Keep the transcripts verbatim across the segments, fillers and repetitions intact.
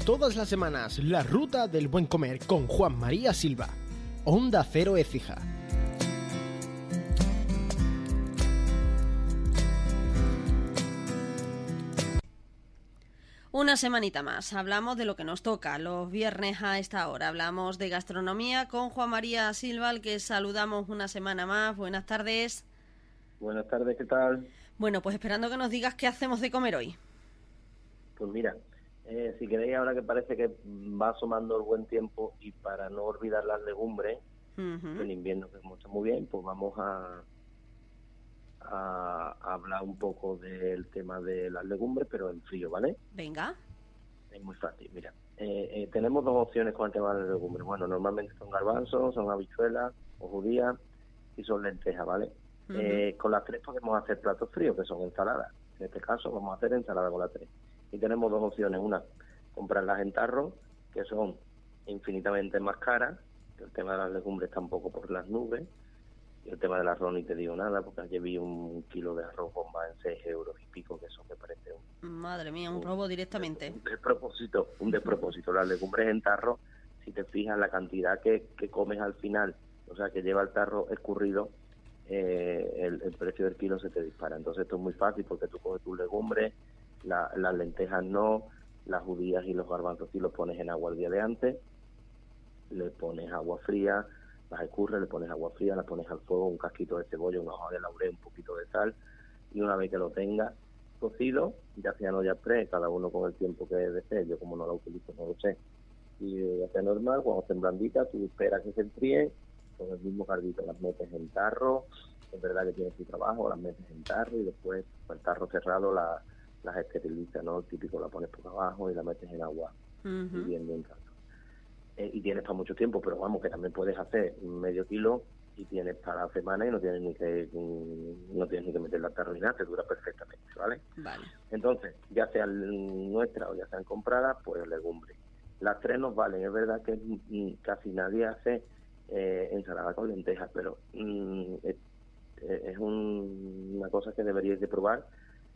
todas las semanas la ruta del buen comer con Juan María Silva. Onda Cero Écija. Una semanita más, hablamos de lo que nos toca los viernes a esta hora. Hablamos de gastronomía con Juan María Silva, al que saludamos una semana más. Buenas tardes. Buenas tardes, ¿qué tal? Bueno, pues esperando que nos digas qué hacemos de comer hoy. Pues mira, eh, si queréis, ahora que parece que va asomando el buen tiempo y para no olvidar las legumbres, uh-huh. el invierno que hemos hecho muy bien, pues vamos a, a, a hablar un poco del tema de las legumbres, pero en frío, ¿vale? Venga. Es muy fácil, mira. Eh, eh, tenemos dos opciones con el tema de las legumbres. Bueno, normalmente son garbanzos, son habichuelas o judías y son lentejas, ¿vale? Uh-huh. Eh, con las tres podemos hacer platos fríos, que son ensaladas. En este caso vamos a hacer ensalada con las tres. Y tenemos dos opciones. Una, comprarlas en tarro, que son infinitamente más caras, que el tema de las legumbres está un poco por las nubes. Y el tema del arroz ni te digo nada, porque ayer vi un kilo de arroz bomba en seis euros y pico, que eso me parece un... Madre mía, un, un robo directamente. Un despropósito, un despropósito. Las legumbres en tarro, si te fijas la cantidad que, que comes al final, o sea, que lleva el tarro escurrido, eh, el, el precio del kilo se te dispara. Entonces esto es muy fácil, porque tú coges tus legumbres, la, las lentejas no, las judías y los garbanzos sí los pones en agua el día de antes, le pones agua fría, las escurres, le pones agua fría, las pones al fuego, un casquito de cebolla, una hoja de laurel, un poquito de sal, y una vez que lo tengas cocido, ya sea no ya pre, cada uno con el tiempo que desee, yo como no la utilizo no lo sé, y ya sea normal, cuando estén blanditas, tú esperas que se enfríen, con el mismo cardito las metes en tarro, es verdad que tiene su trabajo, las metes en tarro y después con el tarro cerrado la, las esterilizas, ¿no? El típico la pones por abajo y la metes en agua uh-huh. hirviendo en tarro. Eh, y tienes para mucho tiempo, pero vamos, que también puedes hacer medio kilo y tienes para la semana y no tienes ni que no tienes ni que meterla al tarro ni nada, te dura perfectamente, ¿vale? Vale. Entonces, ya sean nuestras o ya sean compradas, pues legumbres. Las tres nos valen, es verdad que mm, casi nadie hace eh, ensalada con lentejas, pero mm, es, es un, una cosa que deberíais de probar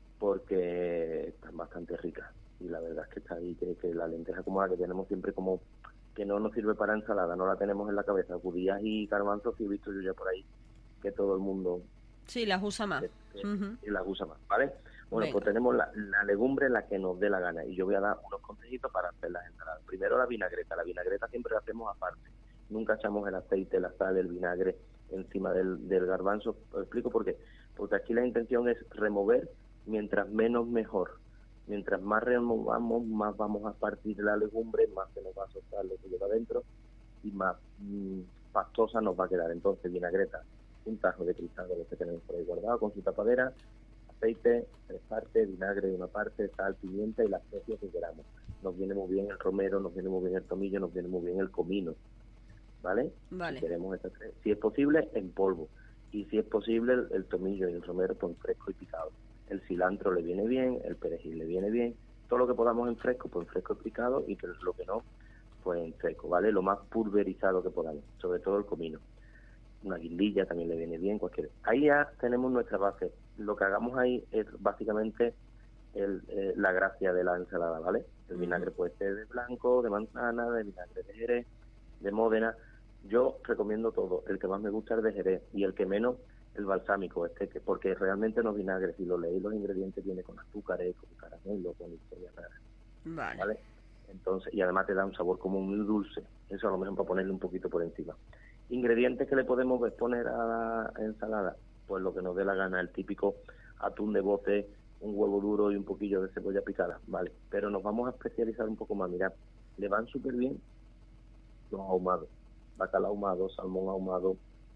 porque están bastante ricas y la verdad es que está ahí, que, que la lenteja como la que tenemos siempre como que no nos sirve para ensalada, no la tenemos en la cabeza. Judías y garbanzos sí he visto yo ya por ahí que todo el mundo sí las usa más que, que, uh-huh. y las usa más, ¿vale? Bueno, Venga. Pues tenemos la, la legumbre la que nos dé la gana y yo voy a dar unos consejitos para hacer las ensaladas. Primero la vinagreta, la vinagreta siempre la hacemos aparte, nunca echamos el aceite, la sal, el vinagre encima del, del garbanzo. Os explico por qué, porque aquí la intención es remover mientras menos mejor. Mientras más removamos, más vamos a partir de la legumbre, más se nos va a soltar lo que lleva dentro y más mmm, pastosa nos va a quedar. Entonces, vinagreta, un tajo de cristal de los que tenemos por ahí guardado con su tapadera, aceite, tres partes, vinagre de una parte, sal, pimienta y las especias que queramos. Nos viene muy bien el romero, nos viene muy bien el tomillo, nos viene muy bien el comino, ¿vale? Vale. Si queremos estas tres, si es posible, en polvo. Y si es posible, el, el tomillo y el romero, pues fresco y picado. El cilantro le viene bien, el perejil le viene bien, todo lo que podamos en fresco, pues en fresco y picado, y que lo que no, pues en seco, ¿vale? Lo más pulverizado que podamos, sobre todo el comino. Una guindilla también le viene bien, cualquier. Ahí ya tenemos nuestra base. Lo que hagamos ahí es básicamente el, eh, la gracia de la ensalada, ¿vale? El vinagre puede ser de blanco, de manzana, de vinagre de Jerez, de Módena. Yo recomiendo todo. El que más me gusta es de Jerez y el que menos, el balsámico, este que porque realmente los vinagres, si lo leéis los ingredientes, viene con azúcares, con caramelo, con historias raras. Vale. ¿Vale? Entonces, y además te da un sabor como muy dulce. Eso a lo mejor para ponerle un poquito por encima. Ingredientes que le podemos poner a la ensalada, pues lo que nos dé la gana, el típico atún de bote, un huevo duro y un poquillo de cebolla picada, vale. Pero nos vamos a especializar un poco más. Mirad, le van súper bien los ahumados, bacalao ahumado, salmón ahumado,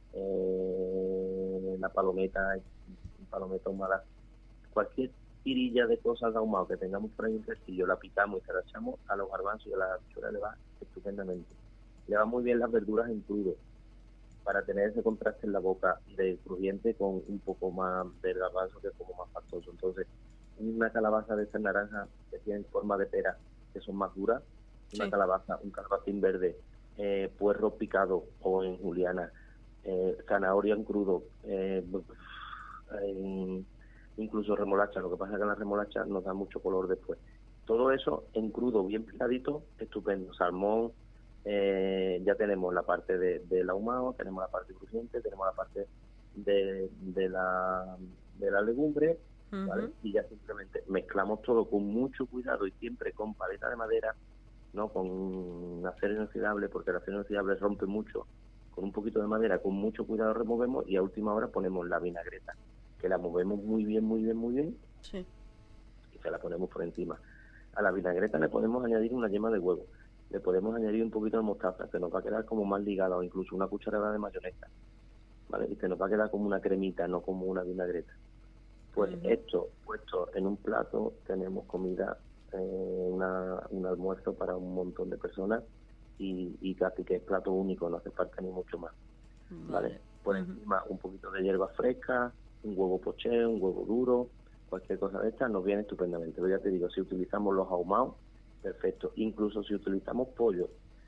eh, la palometa, palometa ahumada, cualquier tirilla de cosas de ahumado que tengamos por ahí un restillo, la picamos y se la echamos a los garbanzos y a la habichuela, le va estupendamente. Le va muy bien las verduras en crudo, para tener ese contraste en la boca de crujiente con un poco más del garbanzo, que es como más pastoso. Entonces, una calabaza de estas naranjas que tienen forma de pera, que son más duras, una sí. calabaza, un calabacín verde, eh, puerro picado o en juliana, eh, zanahoria en crudo, eh, eh, incluso remolacha. Lo que pasa es que la remolacha nos da mucho color después. Todo eso en crudo, bien picadito, estupendo. Salmón, eh, ya tenemos la parte de, del ahumado, tenemos la parte crujiente, tenemos la parte de, de la de la legumbre, uh-huh. ¿vale? Y ya simplemente mezclamos todo con mucho cuidado y siempre con paleta de madera, no con acero inoxidable, porque el acero inoxidable rompe mucho. Con un poquito de madera, con mucho cuidado removemos y a última hora ponemos la vinagreta, que la movemos muy bien, muy bien, muy bien, sí. y se la ponemos por encima. A la vinagreta le podemos añadir una yema de huevo, le podemos añadir un poquito de mostaza, que nos va a quedar como más ligada, o incluso una cucharada de mayonesa, ¿vale? Y que nos va a quedar como una cremita, no como una vinagreta. Pues uh-huh. esto puesto en un plato, tenemos comida, eh, una, un almuerzo para un montón de personas, y, y casi que es plato único, no hace falta ni mucho más, ¿vale? Vale. Por uh-huh. encima un poquito de hierba fresca, un huevo poché, un huevo duro, cualquier cosa de estas nos viene estupendamente. Pero ya te digo, si utilizamos los ahumados, perfecto. Incluso si utilizamos pollo,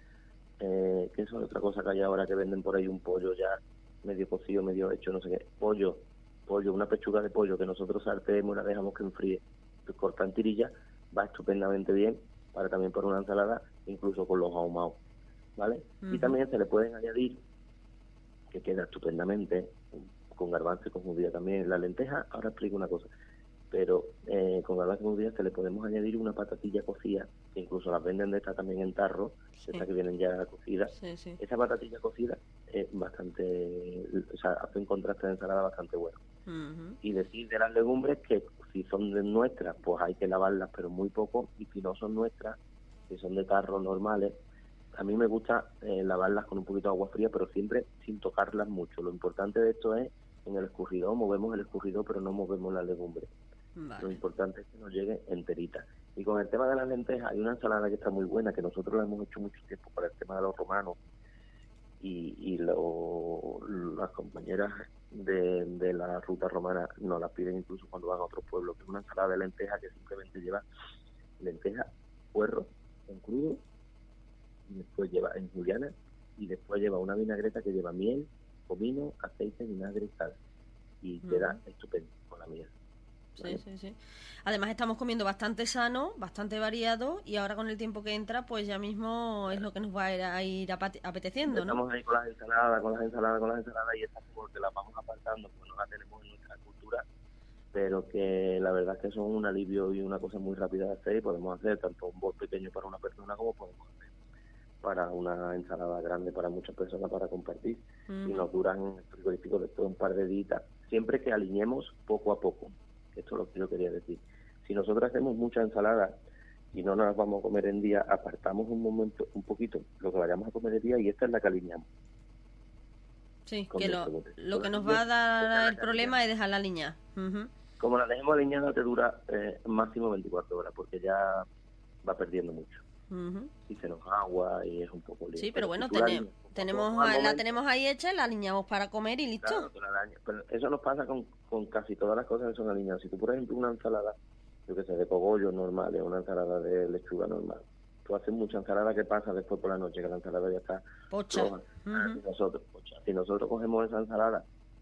eh, que eso es otra cosa que hay ahora, que venden por ahí un pollo ya medio cocido, medio hecho, no sé qué. Pollo, pollo, una pechuga de pollo que nosotros salteemos y la dejamos que enfríe, pues corta en tirillas, va estupendamente bien para también por una ensalada, incluso con los ahumados, ¿vale? Uh-huh. Y también se le pueden añadir, que queda estupendamente, con garbanzo y con judía también, la lenteja. Ahora explico una cosa, pero eh, con garbanzo y judía se le podemos añadir una patatilla cocida, que incluso las venden de esta también en tarro, sí. Estas que vienen ya cocidas. Sí, sí. Esa patatilla cocida es bastante, o sea, hace un contraste de ensalada bastante bueno. Uh-huh. Y decir de las legumbres que si son de nuestras, pues hay que lavarlas, pero muy poco, y si no son nuestras, si son de tarro normales, a mí me gusta eh, lavarlas con un poquito de agua fría, pero siempre sin tocarlas mucho. Lo importante de esto es, en el escurridor, movemos el escurridor, pero no movemos la legumbre. Vale. Lo importante es que nos llegue enterita. Y con el tema de las lentejas, hay una ensalada que está muy buena, que nosotros la hemos hecho mucho tiempo para el tema de los romanos, y, y lo, las compañeras de, de la ruta romana nos la piden incluso cuando van a otros pueblos, que es una ensalada de lentejas que simplemente lleva lentejas, puerro en crudo, y después lleva en juliana, y después lleva una vinagreta que lleva miel, comino, aceite, vinagre y sal, y uh-huh. queda estupendo con la miel. ¿Vale? Sí, sí, sí. Además estamos comiendo bastante sano, bastante variado, y ahora con el tiempo que entra, pues ya mismo es lo que nos va a ir, a ir apeteciendo, ¿no? Estamos ahí con las ensaladas, con las ensaladas, con las ensaladas, y estas como que las vamos apartando, pues no las tenemos en nuestra cultura, pero que la verdad es que son un alivio y una cosa muy rápida de hacer, y podemos hacer tanto un bol pequeño para una persona como podemos hacer para una ensalada grande para muchas personas para compartir. Uh-huh. Y nos duran en el frigorífico de todo un par de días, siempre que aliñemos poco a poco. Esto es lo que yo quería decir. Si nosotros hacemos mucha ensalada y no nos las vamos a comer en día, apartamos un momento, un poquito, lo que vayamos a comer el día, y esta es la que aliñamos. Sí, que lo, lo que nos va a dar el problema es dejarla aliñar. Uh-huh. Como la dejemos aliñada, te dura eh, máximo veinticuatro horas, porque ya va perdiendo mucho. Uh-huh. Y se nos agua y es un poco lío. Sí, pero, pero bueno, si tenemos, tenemos la, la tenemos ahí hecha, la aliñamos para comer y listo. Claro, la pero eso nos pasa con, con casi todas las cosas que son aliñadas. Si tú, por ejemplo, una ensalada, yo que sé, de cogollos normales, una ensalada de lechuga normal, tú haces mucha ensalada, que pasa después por la noche, que la ensalada ya está pocha. Roja. Uh-huh. Si nosotros, pocha. Si nosotros cogemos esa ensalada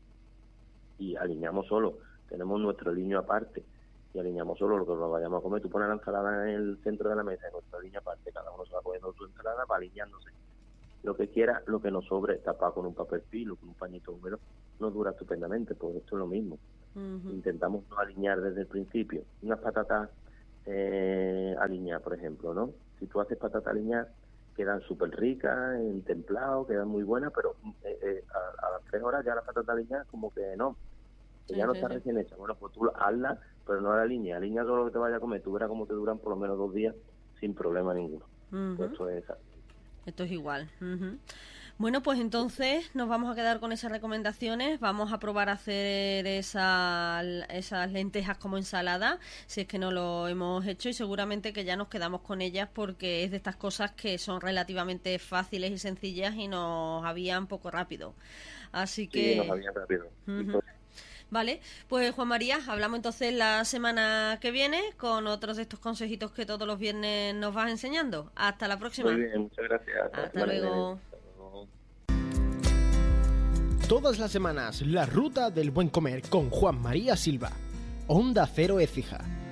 y aliñamos solo, tenemos nuestro aliño aparte, y aliñamos solo lo que nos vayamos a comer. Tú pones la ensalada en el centro de la mesa, en nuestra aliño aparte, cada uno se va comiendo su ensalada, va aliñándose. Lo que quiera, lo que nos sobre, tapado con un papel filo, con un pañito húmedo, nos dura estupendamente, pues esto es lo mismo. Uh-huh. Intentamos no aliñar desde el principio. Unas patatas eh, aliñadas, por ejemplo, ¿no? Si tú haces patatas aliñadas, quedan súper ricas, en templado, quedan muy buenas, pero eh, eh, a, a las tres horas ya las patatas aliñadas como que no, que sí, ya no sí, está sí. recién hecha. Bueno, pues tú hazla, pero no la alineas, alineas todo lo que te vaya a comer, tú verás cómo te duran por lo menos dos días sin problema ninguno. Uh-huh. Pues esto es así. Esto es igual. Uh-huh. Bueno, pues entonces nos vamos a quedar con esas recomendaciones. Vamos a probar a hacer esa, esas lentejas como ensalada, si es que no lo hemos hecho, y seguramente que ya nos quedamos con ellas, porque es de estas cosas que son relativamente fáciles y sencillas y nos avían poco rápido. Así que... Sí, nos avían rápido. Uh-huh. Vale, pues Juan María, hablamos entonces la semana que viene con otros de estos consejitos que todos los viernes nos vas enseñando. Hasta la próxima. Muy bien, muchas gracias. Hasta, Hasta luego. luego. Todas las semanas, la ruta del buen comer con Juan María Silva. Onda Cero Écija.